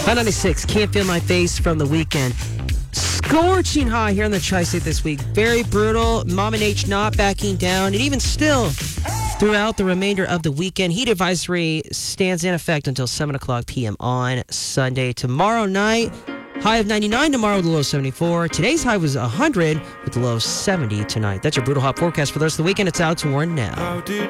High 96, Can't Feel My Face from The Weeknd. Scorching high here in the Tri-State this week. Very brutal. Mom and H not backing down. And even still, throughout the remainder of the weekend, heat advisory stands in effect until 7 o'clock p.m. on Sunday. Tomorrow night, high of 99 tomorrow, the low 74. Today's high was 100 with the low 70 tonight. That's your brutal hot forecast for the rest of the weekend. It's Alex Warren now.